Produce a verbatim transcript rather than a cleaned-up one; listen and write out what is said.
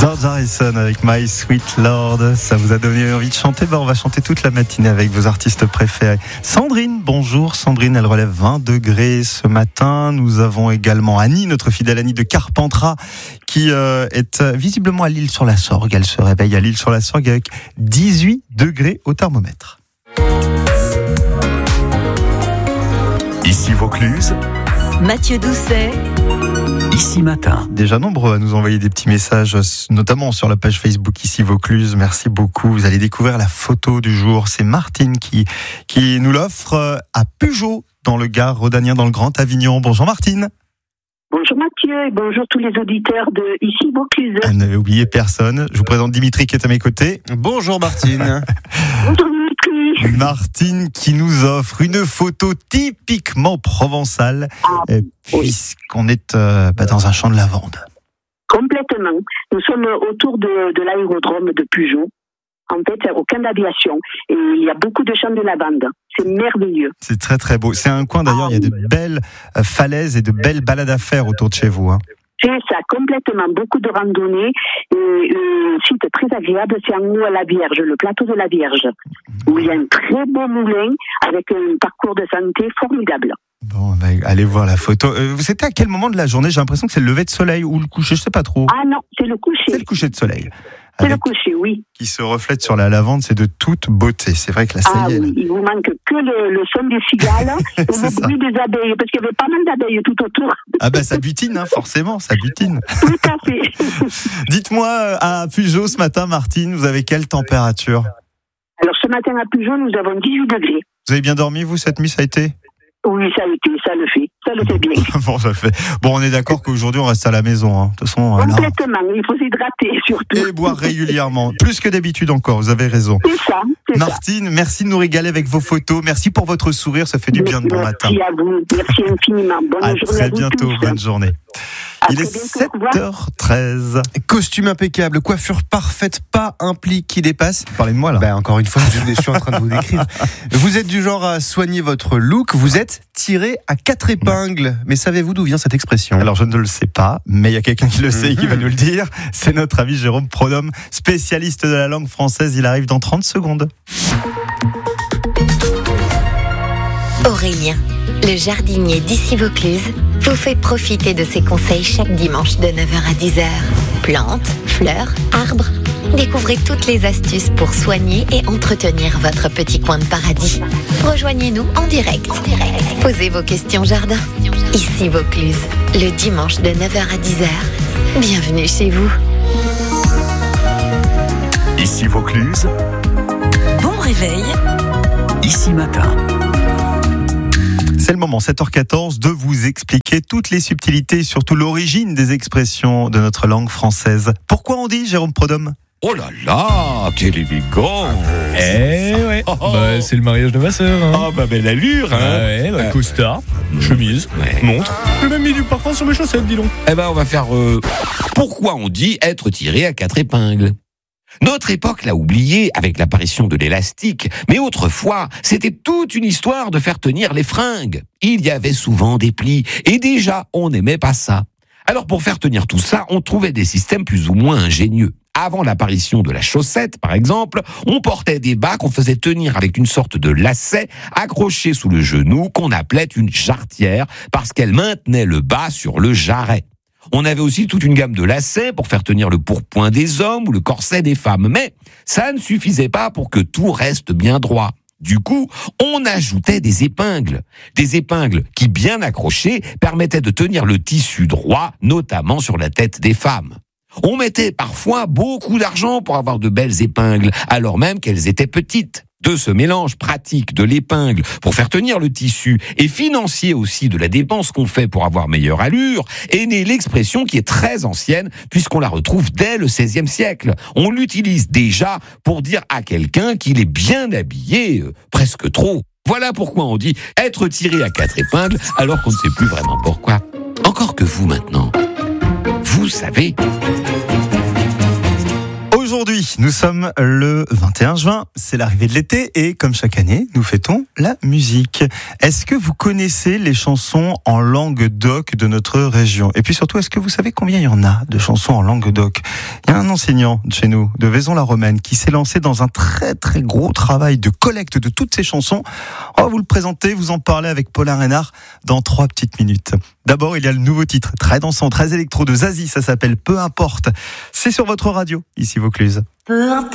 George Harrison avec My Sweet Lord. Ça vous a donné envie de chanter? Ben, on va chanter toute la matinée avec vos artistes préférés. Sandrine, bonjour. Sandrine, elle relève vingt degrés ce matin. Nous avons également Annie, notre fidèle Annie de Carpentras, qui euh, est visiblement à l'Île-sur-la-Sorgue. Elle se réveille à l'Île-sur-la-Sorgue avec dix-huit degrés au thermomètre. Ici Vaucluse, Mathieu Doucet. Ici Matin. Déjà nombreux à nous envoyer des petits messages, notamment sur la page Facebook Ici Vaucluse. Merci beaucoup. Vous allez découvrir la photo du jour. C'est Martine qui, qui nous l'offre à Pugeot, dans le Gard rhodanien, dans le Grand Avignon. Bonjour Martine. Bonjour Mathieu et bonjour tous les auditeurs de Ici Vaucluse. Vous n'avez oublié personne. Je vous présente Dimitri qui est à mes côtés. Bonjour Martine. Bonjour Dimitri. Martine qui nous offre une photo typiquement provençale, Ah, euh, puisqu'on est euh, bah, dans un champ de lavande. Complètement. Nous sommes autour de, de l'aérodrome de Pugeot. En fait, au camp d'aviation. Et il y a beaucoup de champs de lavande. C'est merveilleux. C'est très très beau. C'est un coin d'ailleurs, il y a de belles euh, falaises et de belles balades à faire autour de chez vous. Hein. C'est ça, complètement. Beaucoup de randonnées. Et un site très agréable, c'est en haut à la Vierge, le plateau de la Vierge, où il y a un très beau moulin avec un parcours de santé formidable. Bon, bah, allez voir la photo. Euh, c'était à quel moment de la journée? J'ai l'impression que c'est le lever de soleil ou le coucher, je sais pas trop. Ah non, c'est le coucher. C'est le coucher de soleil. C'est le Avec- coucher, oui. qui se reflète sur la lavande, c'est de toute beauté. C'est vrai que là, ça Ah y est. là. oui, il vous manque que le, le son des cigales et C'est le ça. bruit des abeilles, parce qu'il y avait pas mal d'abeilles tout autour. Ah bah ça butine, hein, forcément, ça butine. Tout à fait. Dites-moi, euh, à Pugeot ce matin, Martine, vous avez quelle température? Alors ce matin à Pugeot, nous avons dix-huit degrés. Vous avez bien dormi, vous, cette nuit, ça a été? Oui, ça a été, ça le fait, ça le fait bien. Bon, ça fait. Bon, on est d'accord qu'aujourd'hui, on reste à la maison. Hein. De toute façon, là. Complètement, il faut s'hydrater surtout. Et boire régulièrement. Plus que d'habitude encore, vous avez raison. C'est ça, c'est ça. Martine, merci de nous régaler avec vos photos. Merci pour votre sourire, ça fait du bien de bon matin. Merci à vous, merci infiniment. Bonne À journée très à vous bientôt, tous. bonne journée. À Il très est bientôt, sept au revoir. heures treize. Costume impeccable, coiffure parfaite, pas un pli qui dépasse. Parlez de moi là. Ben, encore une fois, je, je suis en train de vous décrire. Vous êtes du genre à soigner votre look, vous êtes tiré à quatre épingles. Mais savez-vous d'où vient cette expression? Alors je ne le sais pas, mais il y a quelqu'un qui le sait et qui va nous le dire. C'est notre ami Jérôme Prodhomme, spécialiste de la langue française. Il arrive dans trente secondes. Aurélien, le jardinier d'Ici Vaucluse, vous fait profiter de ses conseils chaque dimanche de neuf heures à dix heures. Plantes, fleurs, arbres. Découvrez toutes les astuces pour soigner et entretenir votre petit coin de paradis. Rejoignez-nous en direct. Posez vos questions jardin. Ici Vaucluse, le dimanche de neuf heures à dix heures. Bienvenue chez vous. Ici Vaucluse, Bon réveil. Ici Matin. C'est le moment, sept heures quatorze, de vous expliquer toutes les subtilités et surtout l'origine des expressions de notre langue française. Pourquoi on dit, Jérôme Prodhomme? Oh là là, quel élégant. Eh ouais, Oh, oh. bah, c'est le mariage de ma sœur. Hein. Ah bah belle allure, hein. Ah ouais, bah, costard, chemise, Ouais. montre. J'ai même mis du parfum sur mes chaussettes, dis donc. Eh ben on va faire euh, pourquoi on dit être tiré à quatre épingles. Notre époque l'a oublié avec l'apparition de l'élastique, mais autrefois, c'était toute une histoire de faire tenir les fringues. Il y avait souvent des plis, et déjà, on n'aimait pas ça. Alors pour faire tenir tout ça, on trouvait des systèmes plus ou moins ingénieux. Avant l'apparition de la chaussette, par exemple, on portait des bas qu'on faisait tenir avec une sorte de lacet accroché sous le genou qu'on appelait une jarretière parce qu'elle maintenait le bas sur le jarret. On avait aussi toute une gamme de lacets pour faire tenir le pourpoint des hommes ou le corset des femmes. Mais ça ne suffisait pas pour que tout reste bien droit. Du coup, on ajoutait des épingles. Des épingles qui, bien accrochées, permettaient de tenir le tissu droit, notamment sur la tête des femmes. On mettait parfois beaucoup d'argent pour avoir de belles épingles, alors même qu'elles étaient petites. De ce mélange pratique de l'épingle pour faire tenir le tissu et financier aussi de la dépense qu'on fait pour avoir meilleure allure, est née l'expression qui est très ancienne puisqu'on la retrouve dès le seizième siècle. On l'utilise déjà pour dire à quelqu'un qu'il est bien habillé, euh, presque trop. Voilà pourquoi on dit être tiré à quatre épingles alors qu'on ne sait plus vraiment pourquoi. Encore que vous maintenant, vous savez... Aujourd'hui, nous sommes le vingt et un juin, c'est l'arrivée de l'été et comme chaque année, nous fêtons la musique. Est-ce que vous connaissez les chansons en Languedoc de notre région? Et puis surtout, est-ce que vous savez combien il y en a de chansons en Languedoc? Il y a un enseignant de chez nous, de Vaison-la-Romaine, qui s'est lancé dans un très très gros travail de collecte de toutes ces chansons. On va vous le présenter, vous en parler avec Paulin Reynard dans trois petites minutes. D'abord, il y a le nouveau titre, très dansant, très électro de Zazie, ça s'appelle Peu importe. C'est sur votre radio, ici Vaucluse. Peu importe.